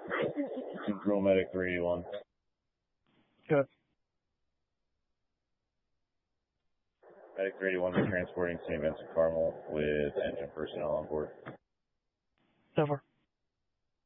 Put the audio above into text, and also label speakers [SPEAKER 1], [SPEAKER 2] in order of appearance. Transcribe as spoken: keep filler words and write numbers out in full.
[SPEAKER 1] Control Medic three eighty-one.
[SPEAKER 2] Good.
[SPEAKER 1] Medic three eighty-one, we're transporting Saint Vincent Carmel with engine personnel on board.
[SPEAKER 2] Over.